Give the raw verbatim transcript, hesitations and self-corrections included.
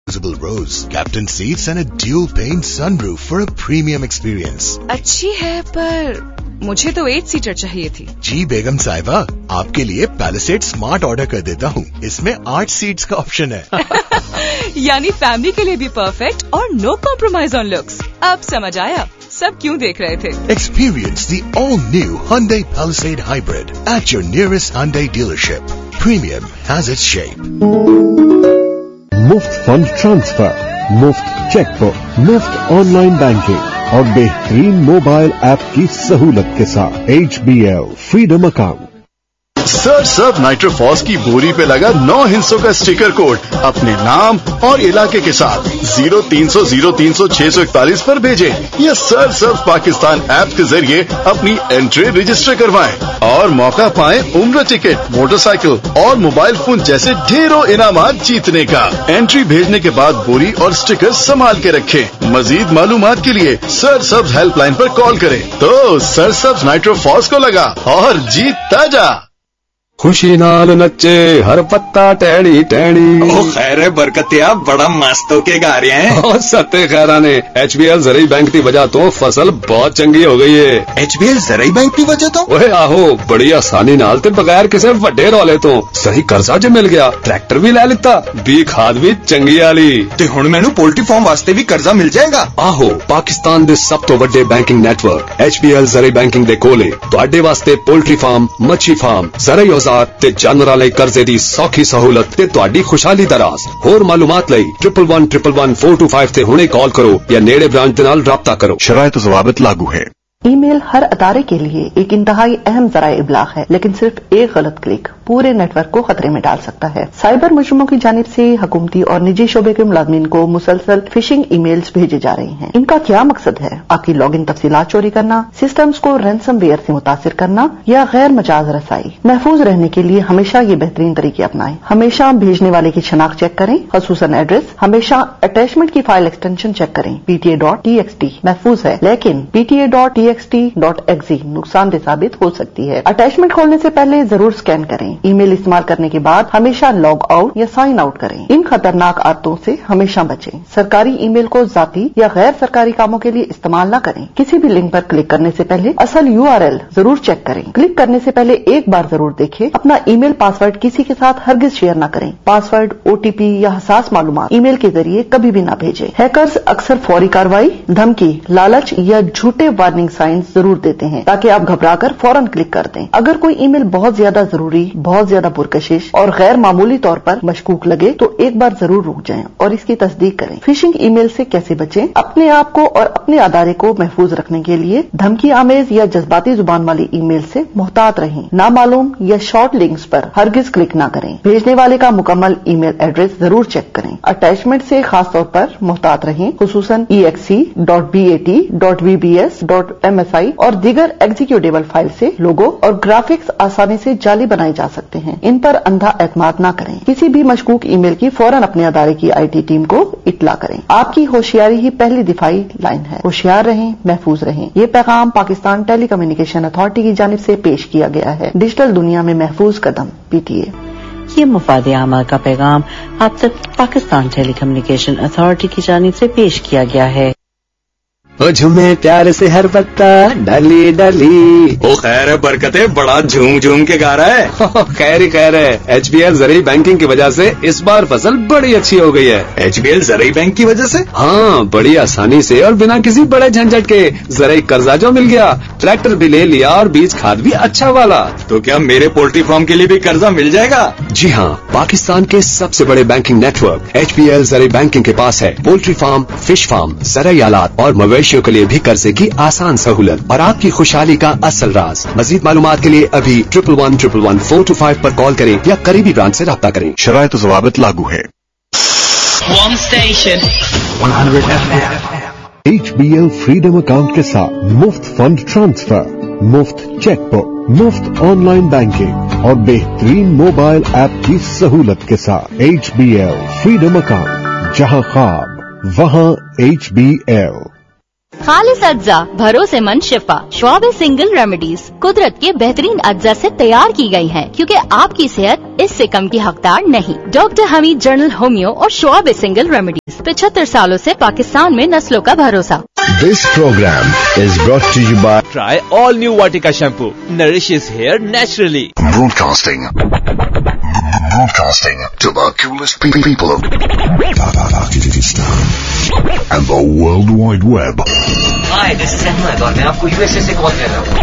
Rose, captain seats and a dual pane sunroof for a premium experience. अच्छी है पर मुझे तो एट सीटर चाहिए थी। जी बेगम साहिबा, आपके लिए पैलिसेड स्मार्ट ऑर्डर कर देता हूँ। इसमें आठ सीट्स का ऑप्शन है। यानी फैमिली के लिए भी परफेक्ट और नो कॉम्प्रोमाइज ऑन लुक्स। अब समझ आया सब क्यों देख रहे थे। Experience the all-new Hyundai Palisade Hybrid at your nearest Hyundai dealership. Premium has its shape. मुफ्त फंड ट्रांसफर, मुफ्त चेकबुक, मुफ्त ऑनलाइन बैंकिंग और बेहतरीन मोबाइल ऐप की सहूलत के साथ H B L freedom account. Search Surf नाइट्रोफॉस की बोरी पे लगा नौ हिस्सों का स्टिकर कोड अपने नाम और इलाके के साथ जीरो तीन सौ जीरो तीन सौ छह सौ इकतालीस पर भेजें या सर्च सर्फ पाकिस्तान ऐप के जरिए अपनी एंट्री रजिस्टर करवाएं और मौका पाएं उम्र टिकट, मोटरसाइकिल और मोबाइल फोन जैसे ढेरों इनामात जीतने का। एंट्री भेजने के बाद बोरी और स्टिकर संभाल के रखें। मजीद मालूमात के लिए सर्च सर्फ हेल्पलाइन पर कॉल करें। तो सर्च सर्फ नाइट्रोफॉस को लगा और जीतता जा। खुशी नाल नच्चे हर पत्ता टहनी टहनी। ओ खैर बरकतिया बड़ा मस्त होके गा रहे हैं। और सत्ते खैरा ने एच बी एल ज़राई बैंक की वजह तो फसल बहुत चंगी हो गई है। एच बी एल ज़राई बैंक की वजह तो ओए आहो बड़ी आसानी नाल ते बगैर किसी वड्डे रौले तो सही कर्जा ज मिल गया, ट्रैक्टर भी ले लिता, बी खाद भी चंगी आली ते हुण मैनू पोल्ट्री फार्म वास्ते भी कर्जा मिल जाएगा। आहो पाकिस्तान दे सब तो वड्डे banking network H B L ज़राई banking दे कोले तुहाडे वास्ते पोल्ट्री फार्म, मच्छी फार्म, ज़राई ते जानवरां लई कर्जे दी सौखी सहूलत ते तुहाडी खुशहाली दा राज। होर मालूमात लई triple one triple one four to five ते हुणे कॉल करो या नेड़े ब्रांच दे नाल राब्ता करो। शराइत व ज़वाबित लागू है। ई मेल हर अदारे के लिए एक इंतहाई अहम ज़राए इब्लाग है, लेकिन सिर्फ एक गलत क्लिक पूरे नेटवर्क को खतरे में डाल सकता है। साइबर मुजरिमों की जानिब से हुकूमती और निजी शोबे के मुलाजमीन को मुसलसल फिशिंग ई मेल्स भेजे जा रहे हैं। इनका क्या मकसद है? आपकी लॉग इन तफसीलात चोरी करना, सिस्टम्स को रैंसमवेयर से मुतासिर करना या गैर मजाज रसाई। महफूज रहने के लिए हमेशा ये बेहतरीन तरीके अपनाएं। हमेशा भेजने वाले की शनाख्त चेक करें, खसूसन एड्रेस। हमेशा अटैचमेंट की फाइल एक्सटेंशन चेक करें। PTA dot T x T महफूज है, लेकिन PTA dot T x T dot XC नुकसानदेह साबित हो सकती है। अटैचमेंट खोलने से पहले जरूर स्कैन करें। ईमेल इस्तेमाल करने के बाद हमेशा लॉग आउट या साइन आउट करें। इन खतरनाक आदतों से हमेशा बचें। सरकारी ईमेल को जाती या गैर सरकारी कामों के लिए इस्तेमाल न करें। किसी भी लिंक पर क्लिक करने से पहले असल यू आर एल जरूर चेक करें। क्लिक करने से पहले एक बार जरूर देखें। अपना ईमेल पासवर्ड किसी के साथ हरगिज शेयर न करें। पासवर्ड, ओटीपी या हसास मालूमात ईमेल के जरिए कभी भी न भेजें। हैकर्स अक्सर फौरी कार्रवाई, धमकी, लालच या झूठे वार्निंग साइंस जरूर देते हैं ताकि आप घबराकर फौरन क्लिक कर दें। अगर कोई ईमेल बहुत ज्यादा जरूरी, बहुत ज्यादा पुरकशिश और गैर मामूली तौर पर मशकूक लगे तो एक बार जरूर रुक जाएं और इसकी तस्दीक करें। फिशिंग ईमेल से कैसे बचें? अपने आप को और अपने अदारे को महफूज रखने के लिए धमकी आमेज या जज्बाती जुबान वाली ईमेल से मुहतात रहें। नामालूम या शॉर्ट लिंक्स पर हरगिज क्लिक न करें। भेजने वाले का मुकम्मल ईमेल एड्रेस जरूर चेक करें। अटैचमेंट से खास तौर पर मुहतात रहें, खुसूसन ई x C dot B A T dot we B S dot M S I और दीगर एग्जीक्यूटिबल फाइल से लोगो और ग्राफिक्स आसानी से जाली बनाए जा सकते हैं। इन पर अंधा एतमाद न करें। किसी भी मशकूक ईमेल की फौरन अपने अदारे की आईटी टीम को इत्तला करें। आपकी होशियारी ही पहली दिफाई लाइन है। होशियार रहें, महफूज रहें। ये पैगाम पाकिस्तान टेली कम्युनिकेशन अथॉरिटी की जानिब से पेश किया गया है। डिजिटल दुनिया में महफूज कदम, पीटीए। ये मुफाद आमा का पैगाम आप तक पाकिस्तान टेली कम्युनिकेशन अथॉरिटी की जानिब से पेश किया गया है। ओ झूमे प्यार से हर पत्ता डाली डाली। ओ खैर बरकते बड़ा झूम झूम के गा रहा है। खैर ही खैर है। एच बी एल ज़राई बैंकिंग की वजह से इस बार फसल बड़ी अच्छी हो गई है। एच बी एल ज़राई बैंक की वजह से? हाँ, बड़ी आसानी से और बिना किसी बड़े झंझट के ज़राई कर्जा जो मिल गया, ट्रैक्टर भी ले लिया और बीज खाद भी अच्छा वाला। तो क्या मेरे पोल्ट्री फार्म के लिए भी कर्जा मिल जाएगा? जी हाँ, पाकिस्तान के सबसे बड़े banking network H B L ज़राई banking के पास है पोल्ट्री फार्म, फिश फार्म, ज़राई आलात और मवेशियों के लिए भी कर्जे की आसान सहूलत और आपकी खुशहाली का असल राज। मजीद मालूमात के लिए अभी triple one triple one four to five पर कॉल करें या करीबी ब्रांच से राब्ता करें। शराइत व ज़वाबित लागू है। One station. one hundred F M H B L freedom account के साथ मुफ्त फंड ट्रांसफर, मुफ्त चेकबुक, मुफ्त ऑनलाइन बैंकिंग और बेहतरीन मोबाइल ऐप की सहूलत के साथ H B L freedom account, जहां ख्वाब वहां एच बी एल। खालिस अज्जा, भरोसेमंद शिफा। श्वाब सिंगल रेमेडीज कुदरत के बेहतरीन अज्जा से तैयार की गई हैं, क्योंकि आपकी सेहत इससे कम की हकदार नहीं। डॉक्टर हमीद जर्नल होम्यो और श्वाब सिंगल रेमेडीज, पचहत्तर सालों से पाकिस्तान में नस्लों का भरोसा। This program is brought to you by Try all new Vatika shampoo, nourishes hair naturally. Broadcasting. Broadcasting to the coolest people of Pakistan and the World Wide Web. Hi, this is Ahmed और मैं आपको USA से call कर रहा हूँ।